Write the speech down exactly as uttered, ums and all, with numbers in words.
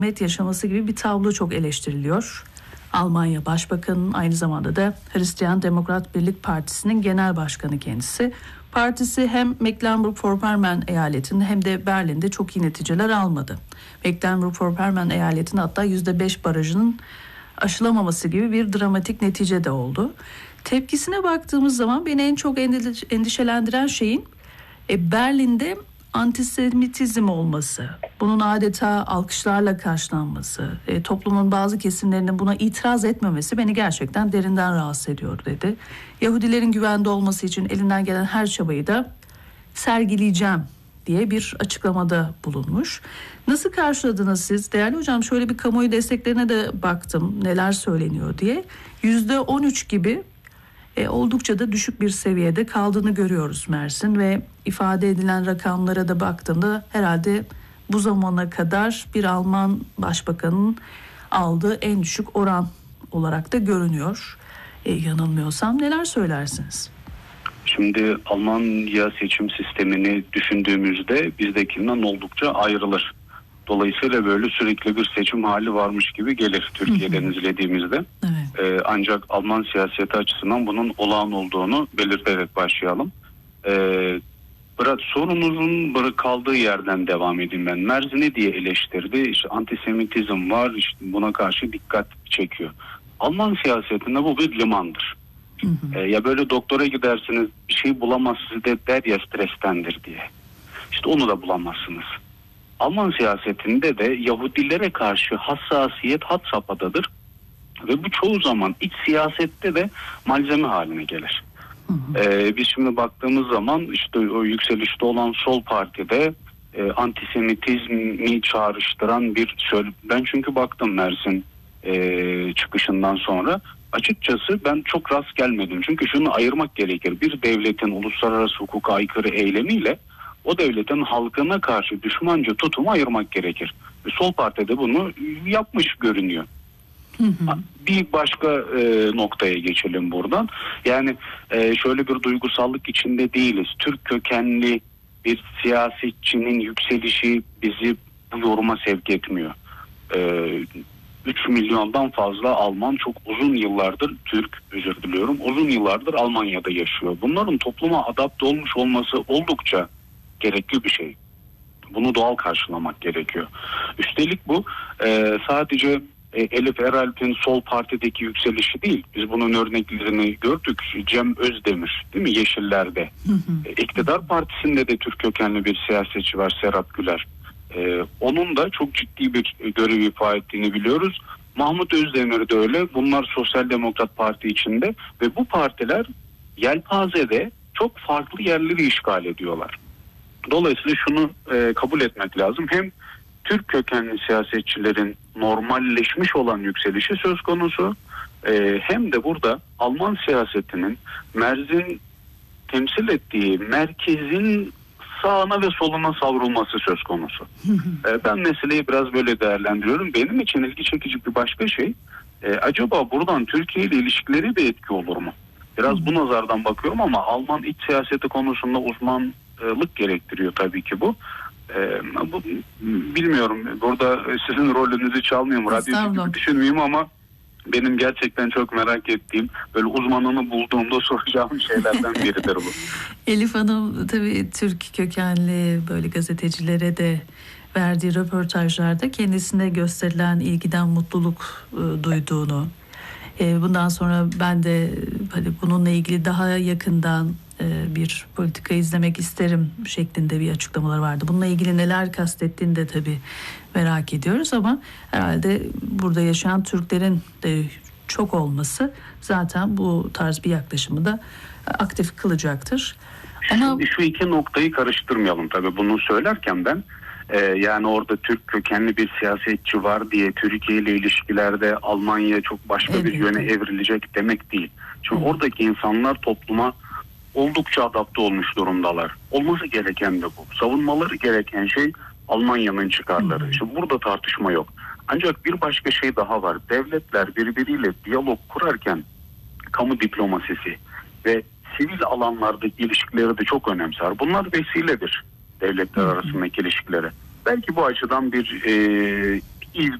yaşaması gibi bir tablo çok eleştiriliyor. Almanya Başbakanı'nın aynı zamanda da Hristiyan Demokrat Birlik Partisi'nin genel başkanı kendisi. Partisi hem Mecklenburg-Vorpommern eyaletinde hem de Berlin'de çok iyi neticeler almadı. Mecklenburg-Vorpommern eyaletinde hatta yüzde beş barajının aşılamaması gibi bir dramatik netice de oldu. Tepkisine baktığımız zaman beni en çok endişelendiren şeyin e, Berlin'de antisemitizm olması, bunun adeta alkışlarla karşılanması, e, toplumun bazı kesimlerinin buna itiraz etmemesi beni gerçekten derinden rahatsız ediyor dedi. Yahudilerin güvende olması için elinden gelen her çabayı da sergileyeceğim diye bir açıklamada bulunmuş. Nasıl karşıladınız siz? Değerli hocam, şöyle bir kamuoyu desteklerine de baktım neler söyleniyor diye. yüzde on üç gibi E, oldukça da düşük bir seviyede kaldığını görüyoruz Mersin ve ifade edilen rakamlara da baktığımda herhalde bu zamana kadar bir Alman başbakanın aldığı en düşük oran olarak da görünüyor. E, yanılmıyorsam neler söylersiniz? Şimdi Almanya seçim sistemini düşündüğümüzde bizdekinden oldukça ayrılır. Dolayısıyla böyle sürekli bir seçim hali varmış gibi gelir Türkiye'den izlediğimizde. Evet. Ee, ancak Alman siyaseti açısından bunun olağan olduğunu belirterek başlayalım. Ee, bırak, sorunuzun bırak kaldığı yerden devam edeyim ben. Mersin'i diye eleştirdi. İşte antisemitizm var. İşte buna karşı dikkat çekiyor. Alman siyasetinde bu bir limandır. Hı hı. Ee, ya böyle doktora gidersiniz, bir şey bulamazsınız de der ya strestendir diye. İşte onu da bulamazsınız. Alman siyasetinde de Yahudilere karşı hassasiyet had safhadadır ve bu çoğu zaman iç siyasette de malzeme haline gelir. Hı hı. Ee, biz şimdi baktığımız zaman işte o yükselişte olan sol partide e, antisemitizmi çağrıştıran bir söyle. Ben çünkü baktım Mersin e, çıkışından sonra. Açıkçası ben çok rast gelmedim. Çünkü şunu ayırmak gerekir. Bir devletin uluslararası hukuka aykırı eylemiyle o devletin halkına karşı düşmanca tutumu ayırmak gerekir. Ve sol partide bunu yapmış görünüyor. Hı hı. Bir başka e, noktaya geçelim buradan. Yani e, şöyle bir duygusallık içinde değiliz. Türk kökenli bir siyasetçinin yükselişi bizi bu yoruma sevk etmiyor. E, üç milyondan fazla Alman çok uzun yıllardır, Türk özür diliyorum, uzun yıllardır Almanya'da yaşıyor. Bunların topluma adapte olmuş olması oldukça gerekli bir şey. Bunu doğal karşılamak gerekiyor. Üstelik bu e, sadece e, Elif Eralp'in sol partideki yükselişi değil. Biz bunun örneklerini gördük. Cem Özdemir, değil mi, Yeşiller'de. Hı hı. E, İktidar Partisi'nde de Türk kökenli bir siyasetçi var, Serap Güler. E, onun da çok ciddi bir görev ifa ettiğini biliyoruz. Mahmut Özdemir de öyle. Bunlar Sosyal Demokrat Parti içinde ve bu partiler yelpazede çok farklı yerleri işgal ediyorlar. Dolayısıyla şunu e, kabul etmek lazım. Hem Türk kökenli siyasetçilerin normalleşmiş olan yükselişi söz konusu, e, hem de burada Alman siyasetinin Mersin temsil ettiği merkezin sağına ve soluna savrulması söz konusu. e, ben meseleyi biraz böyle değerlendiriyorum. Benim için ilgi çekici bir başka şey, e, acaba buradan Türkiye ile ilişkileri bir etki olur mu? Biraz bu nazardan bakıyorum ama Alman iç siyaseti konusunda uzman lık gerektiriyor tabii ki bu. Ee, bu bilmiyorum. Burada sizin rolünüzü çalmıyorum. Radyo gibi düşünmeyeyim ama benim gerçekten çok merak ettiğim, böyle uzmanını bulduğumda soracağım şeylerden biridir bu. Elif Hanım tabii Türk kökenli böyle gazetecilere de verdiği röportajlarda kendisine gösterilen ilgiden mutluluk e, duyduğunu, e, bundan sonra ben de hani bununla ilgili daha yakından bir politika izlemek isterim şeklinde bir açıklamaları vardı. Bununla ilgili neler kastettiğini de tabii merak ediyoruz ama herhalde burada yaşayan Türklerin de çok olması zaten bu tarz bir yaklaşımı da aktif kılacaktır. Ama şimdi şu iki noktayı karıştırmayalım tabii bunu söylerken ben. Ee, yani orada Türk kökenli bir siyasetçi var diye Türkiye ile ilişkilerde Almanya çok başka evet, bir yöne evrilecek demek değil. Çünkü evet, oradaki insanlar topluma oldukça adapte olmuş durumdalar. Olması gereken de bu. Savunmaları gereken şey Almanya'nın çıkarları. Hmm. İşte burada tartışma yok. Ancak bir başka şey daha var. Devletler birbiriyle diyalog kurarken kamu diplomasisi ve sivil alanlardaki ilişkileri de çok önemser. Bunlar vesiledir devletler hmm. arasındaki ilişkileri. Belki bu açıdan bir e, iz